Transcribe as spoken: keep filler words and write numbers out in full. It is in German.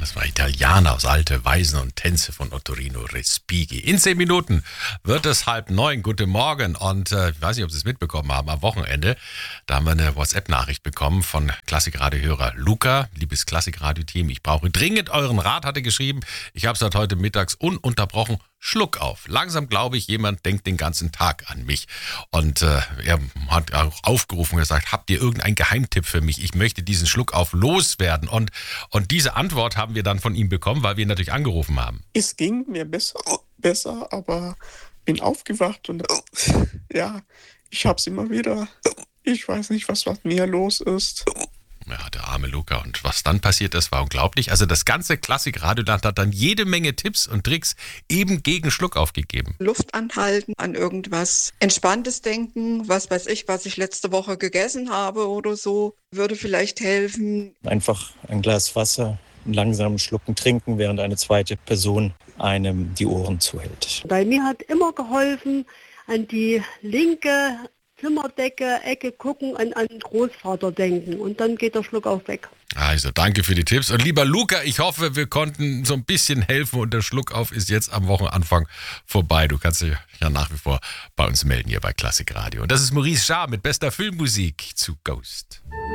Das war Italiener aus Alte Weisen und Tänze von Ottorino Respighi. In zehn Minuten wird es halb neun. Guten Morgen. Und äh, ich weiß nicht, ob Sie es mitbekommen haben, am Wochenende, da haben wir eine WhatsApp-Nachricht bekommen von Klassikradio-Hörer Luca. Liebes Klassikradio-Team, ich brauche dringend euren Rat, hat er geschrieben. Ich habe seit heute mittags ununterbrochen Schluck auf. Langsam glaube ich, jemand denkt den ganzen Tag an mich. Und äh, er hat auch aufgerufen und gesagt, habt ihr irgendeinen Geheimtipp für mich? Ich möchte diesen Schluck auf loswerden. Und, und diese Antwort haben wir dann von ihm bekommen, weil wir ihn natürlich angerufen haben. Es ging mir besser, besser, aber bin aufgewacht und ja, ich hab's immer wieder. Ich weiß nicht, was mit mir los ist. Ja, der arme Luca. Und was dann passiert ist, war unglaublich. Also das ganze Klassikradioland hat dann jede Menge Tipps und Tricks eben gegen Schluck aufgegeben. Luft anhalten, an irgendwas Entspanntes denken, was weiß ich, was ich letzte Woche gegessen habe oder so, würde vielleicht helfen. Einfach ein Glas Wasser, einen langsamen Schlucken trinken, während eine zweite Person einem die Ohren zuhält. Bei mir hat immer geholfen, an die linke Zimmerdecke, Ecke gucken, an einen Großvater denken und dann geht der Schluck auf weg. Also danke für die Tipps und lieber Luca, ich hoffe, wir konnten so ein bisschen helfen und der Schluckauf ist jetzt am Wochenanfang vorbei. Du kannst dich ja nach wie vor bei uns melden hier bei Klassikradio. Und das ist Maurice Jarre mit bester Filmmusik zu Ghost.